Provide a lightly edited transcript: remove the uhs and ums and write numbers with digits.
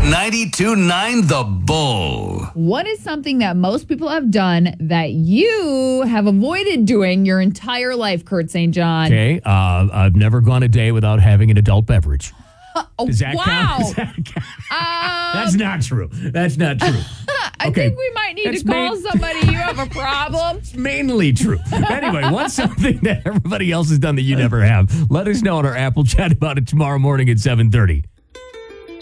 92.9 The Bull. What is something that most people have done that you have avoided doing your entire life, Kurt St. John? Okay, I've never gone a day without having an adult beverage. Does that count? Does that count? That's not true. That's not true. I think we might need to call somebody. You have a problem. It's mainly true. Anyway, what's something that everybody else has done that you never have? Let us know on our Apple chat about it tomorrow morning at 7:30.